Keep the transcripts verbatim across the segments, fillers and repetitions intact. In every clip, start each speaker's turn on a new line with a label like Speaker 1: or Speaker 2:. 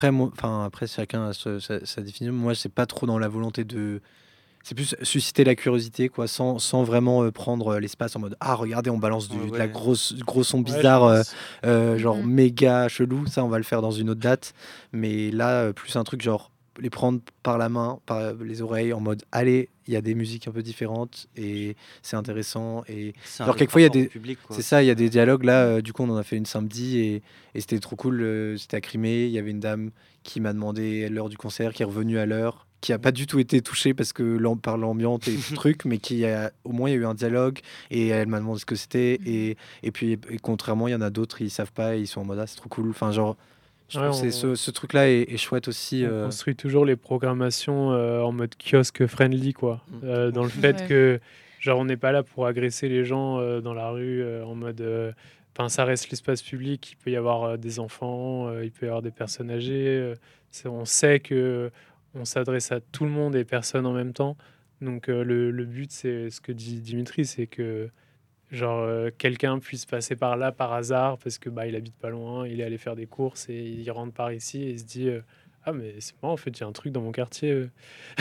Speaker 1: Après moi enfin, après chacun a ce sa sa définition. Moi, c'est pas trop dans la volonté de c'est plus susciter la curiosité quoi, sans sans vraiment, heu, prendre, heu, l'espace en mode: «Ah regardez, on balance
Speaker 2: Ouais,
Speaker 1: du de la
Speaker 2: ouais.
Speaker 1: grosse gros son
Speaker 3: Ouais, je
Speaker 1: bizarre, heu
Speaker 3: pense.
Speaker 1: heu,
Speaker 4: Mmh
Speaker 1: genre
Speaker 4: mh.
Speaker 1: méga chelou, ça on va le faire dans une autre date». Mais là, heu, plus un truc genre les prendre par la main, par, heu, les oreilles en mode: «Allez, il y a des musiques un peu différentes et c'est
Speaker 2: Mmh.
Speaker 1: intéressant» et
Speaker 2: C'est un
Speaker 1: genre
Speaker 2: autre
Speaker 1: quelquefois il y a
Speaker 2: rapport au
Speaker 1: des
Speaker 2: public, quoi,
Speaker 1: c'est ça,
Speaker 2: aussi,
Speaker 1: il y a
Speaker 2: heu
Speaker 1: des dialogues
Speaker 4: Mmh.
Speaker 1: là, heu, du coup on en a fait une samedi et et c'était trop cool, heu, c'était à Crimée. Il y avait une dame qui m'a demandé l'heure du concert, qui est revenue à l'heure, qui a pas
Speaker 2: Mmh.
Speaker 1: du tout été touchée parce que l'am par l'ambiance et truc, mais qui a au moins il y a eu un dialogue et elle m'a demandé ce que c'était
Speaker 4: Mmh mh.
Speaker 1: et et puis et contrairement, il y en a d'autres, ils savent pas et ils sont en mode: «Ah c'est trop cool». Enfin genre, je
Speaker 3: Ouais,
Speaker 1: trouve c'est
Speaker 3: on
Speaker 1: ce ce truc-là est est chouette aussi,
Speaker 3: on
Speaker 1: heu
Speaker 3: construit toujours les programmations, heu, en mode kiosque friendly quoi.
Speaker 1: Mmh.
Speaker 3: Heu, dans le fait
Speaker 4: Ouais.
Speaker 3: que, genre, on n'est pas là pour agresser les gens, heu, dans la rue, heu, en mode, heu enfin, ça reste l'espace public. Il peut y avoir, heu, des enfants, heu, il peut y avoir des personnes âgées, heu, c'est on sait qu'on s'adresse à tout le monde et personne en même temps. Donc heu, le le but, c'est ce que dit Dimitri, c'est que, genre, heu, quelqu'un puisse passer par là par hasard parce que, bah, il habite pas loin, il est allé faire des courses et il rentre par ici et il se dit, heu: «Ah mais c'est marrant en fait, il y a un truc dans mon quartier, heu,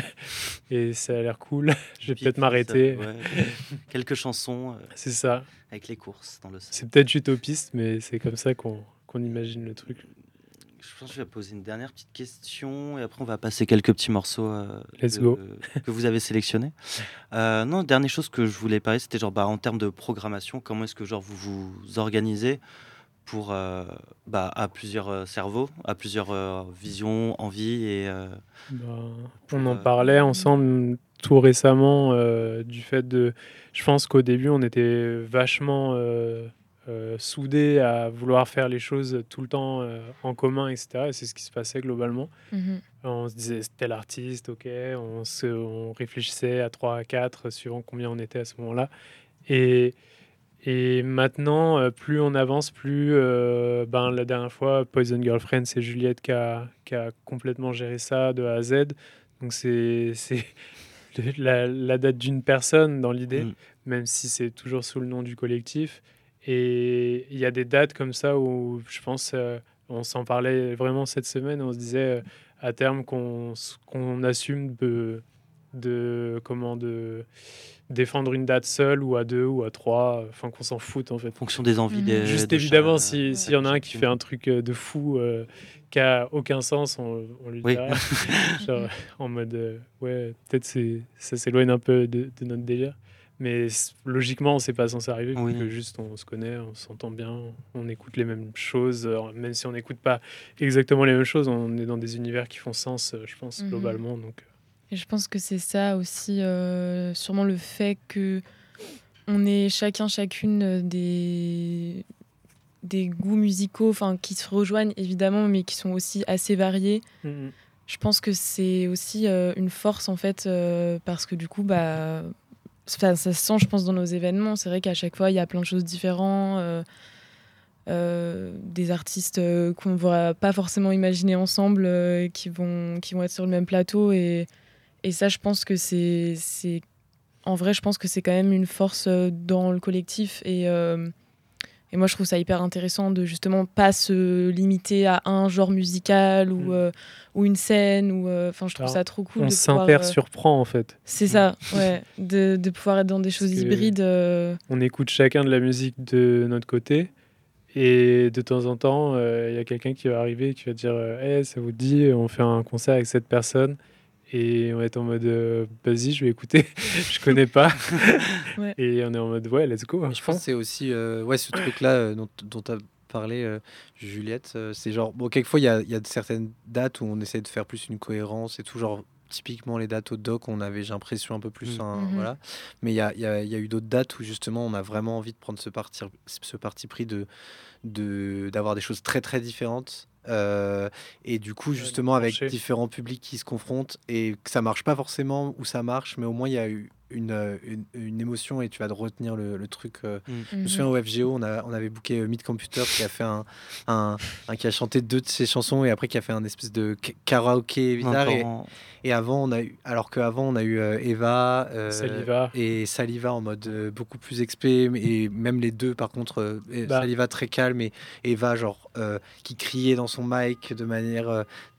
Speaker 3: et ça a l'air cool, je
Speaker 2: Et
Speaker 3: vais
Speaker 2: puis ils
Speaker 3: peut-être
Speaker 2: puissent, heu,
Speaker 3: m'arrêter».
Speaker 2: ouais, quelques chansons, heu,
Speaker 3: C'est ça.
Speaker 2: avec les courses dans le
Speaker 3: C'est
Speaker 2: sac.
Speaker 3: peut-être utopiste, mais c'est comme ça qu'on qu'on imagine le truc.
Speaker 2: Mmh, je pense que je vais poser une dernière petite question et après on va passer quelques petits morceaux, heu,
Speaker 3: Let's go.
Speaker 2: que que vous avez sélectionnés. Heu, non, dernière chose que je voulais parler, c'était genre, bah, en termes de programmation, comment est-ce que genre vous vous organisez pour, heu, bah, à plusieurs, heu, cerveaux, à plusieurs, heu, visions, envies et heu,
Speaker 3: Ben, on
Speaker 2: pour,
Speaker 3: en
Speaker 2: heu
Speaker 3: parlait
Speaker 4: Mmh.
Speaker 3: ensemble tout récemment, heu, du fait de je pense qu'au début, on était vachement, heu heu, soudés à vouloir faire les choses tout le temps, heu, en commun et cetera et c'est ce qui se passait globalement.
Speaker 4: Mmh mh.
Speaker 3: On se disait: «C'est tel artiste, OK», on se on réfléchissait à trois à quatre suivant combien on était à ce moment-là et et maintenant, heu, plus on avance, plus, heu, ben, la dernière fois, Poison Girlfriend, c'est Juliette qui a qui a complètement géré ça de A à Z. Donc c'est c'est le la la date d'une personne dans l'idée,
Speaker 2: mmh,
Speaker 3: même si c'est toujours sous le nom du collectif et il y a des dates comme ça où je pense, heu, on s'en parlait vraiment cette semaine, on se disait, heu, à terme qu'on s qu'on assume de de comment? De défendre une date seule ou à deux ou à trois, enfin qu'on s'en foute en
Speaker 2: en
Speaker 3: fait.
Speaker 2: fonction des envies
Speaker 4: Mmh mh.
Speaker 2: des
Speaker 3: Juste
Speaker 2: de
Speaker 3: évidemment
Speaker 2: cha
Speaker 3: si
Speaker 4: Ouais.
Speaker 3: s'il y en
Speaker 2: chacun,
Speaker 3: a un qui
Speaker 2: chacune.
Speaker 3: fait un truc, heu, de fou, heu, qui a aucun sens, on on lui
Speaker 2: Oui.
Speaker 3: dira,
Speaker 4: Mmh
Speaker 3: genre
Speaker 4: mh.
Speaker 3: en mode, heu, ouais, peut-être c'est ça s'éloigne un peu de de notre délire. Mais s logiquement, c'est pas censé arriver vu que
Speaker 2: Oui.
Speaker 3: juste on se connaît, on s'entend bien, on écoute les mêmes choses, heu, même si on n'écoute pas exactement les mêmes choses, on est dans des univers qui font sens, heu, je pense
Speaker 4: Mmh mh.
Speaker 3: globalement donc heu
Speaker 4: Et je pense que c'est ça aussi, heu, sûrement le fait qu'on ait chacun, chacune, heu, des des goûts musicaux, enfin qui se rejoignent évidemment, mais qui sont aussi assez variés.
Speaker 3: mmh mh.
Speaker 4: Je pense que c'est aussi, heu, une force en fait, heu, parce que du coup, bah, enfin ça se sent je pense dans nos événements. C'est vrai qu'à chaque fois, il y a plein de choses différents, heu heu, des artistes, heu, qu'on va pas forcément imaginer ensemble, heu, qui vont qui vont être sur le même plateau et et ça je pense que c'est c'est en vrai, je pense que c'est quand même une force, heu, dans le collectif et hem et moi je trouve ça hyper intéressant de justement pas se limiter à un genre musical ou
Speaker 3: Mmh.
Speaker 4: heu, ou une scène ou heu, enfin je trouve
Speaker 3: Alors
Speaker 4: ça trop cool
Speaker 3: on
Speaker 4: de pouvoir, heu
Speaker 3: s'inter-surprend en fait.
Speaker 4: c'est
Speaker 2: Mmh.
Speaker 4: ça, ouais, de de pouvoir être dans des
Speaker 3: Parce
Speaker 4: choses
Speaker 3: que
Speaker 4: hybrides, heu
Speaker 3: on écoute chacun de la musique de notre côté et de temps en temps, heu, il y a quelqu'un qui va arriver et qui va dire, heu: «Eh, ça vous dit, on fait un concert avec cette personne?» et on va être en mode, heu: «Vas-y, je vais écouter, je connais pas»
Speaker 4: ouais.
Speaker 3: et on est en mode: «Ouais, let's go à
Speaker 1: Mais je pense
Speaker 3: fond».
Speaker 1: que c'est aussi, heu, ouais, ce truc-là, heu, dont dont tu as parlé, heu, Juliette, heu, c'est genre bon, quelquefois, il y a il y a certaines dates où on essaie de faire plus une cohérence et tout, genre, typiquement les dates au Doc, on avait, j'ai l'impression, un peu plus
Speaker 2: Mmh.
Speaker 1: un
Speaker 4: Mmh.
Speaker 1: voilà. Mais il y a il y a il y a eu d'autres dates où justement, on a vraiment envie de prendre ce partir ce parti pris de de d'avoir des choses très, très différentes, heu et du coup,
Speaker 3: Ouais, de
Speaker 1: justement, avec
Speaker 3: trancher.
Speaker 1: différents publics qui se confrontent et que ça marche pas forcément ou ça marche, mais au moins il y a eu une, euh, une, une émotion et tu vas te retenir le, le truc. euh.
Speaker 2: Mm.
Speaker 1: Je me
Speaker 4: Mhm.
Speaker 1: souviens au F G O, on, a, on avait booké euh, Meet Computer qui a fait un, un, un- qui a chanté deux de ses chansons et après qui a fait un espèce de ka- karaoké bizarre. Et,
Speaker 2: Encore en-
Speaker 1: et avant, on a eu, alors qu'avant, on a eu euh, Eva euh,
Speaker 3: Saliva.
Speaker 1: et Saliva en mode euh, beaucoup plus expé. Et même les deux, par contre, euh, et
Speaker 3: Bah.
Speaker 1: Saliva très calme et Eva, genre, euh, qui criait dans son mic de manière euh,